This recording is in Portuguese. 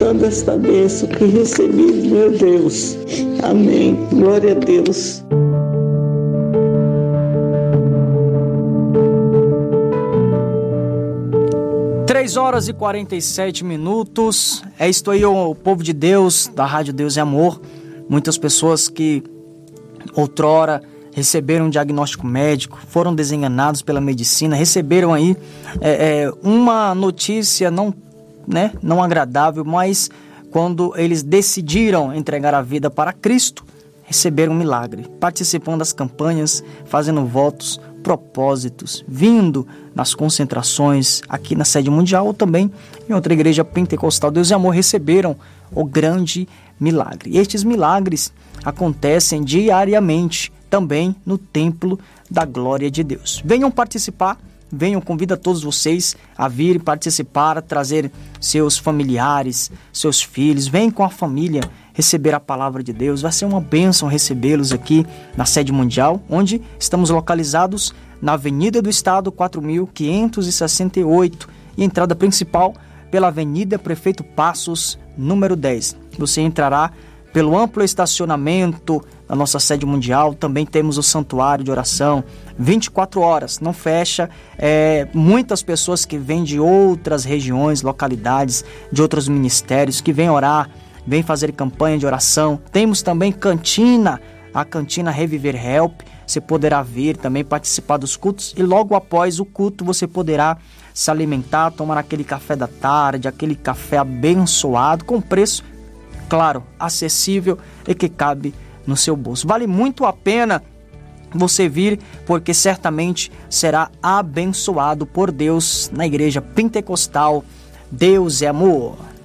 usando esta bênção que recebi, meu Deus. Amém. Glória a Deus. Horas e 47 minutos. É isto aí, o povo de Deus, da Rádio Deus e Amor. Muitas pessoas que outrora receberam um diagnóstico médico, foram desenganados pela medicina, receberam aí uma notícia não agradável, mas quando eles decidiram entregar a vida para Cristo, receberam um milagre, participando das campanhas, fazendo votos, propósitos, vindo nas concentrações aqui na sede mundial ou também em outra igreja pentecostal. Deus e Amor receberam o grande milagre. E estes milagres acontecem diariamente também no templo da glória de Deus. Venham participar, convido a todos vocês a vir participar, a trazer seus familiares, seus filhos, venham com a família receber a palavra de Deus. Vai ser uma bênção recebê-los aqui na sede mundial, onde estamos localizados na Avenida do Estado 4568 e entrada principal pela Avenida Prefeito Passos, número 10. Você entrará pelo amplo estacionamento da nossa sede mundial. Também temos o santuário de oração 24 horas, não fecha. Muitas pessoas que vêm de outras regiões, localidades, de outros ministérios, que vêm orar, vêm fazer campanha de oração. Temos também cantina, a cantina Reviver Help. Você poderá vir também participar dos cultos e logo após o culto você poderá se alimentar, tomar aquele café da tarde, aquele café abençoado, com preço, claro, acessível e que cabe no seu bolso. Vale muito a pena você vir, porque certamente será abençoado por Deus na igreja pentecostal Deus é Amor.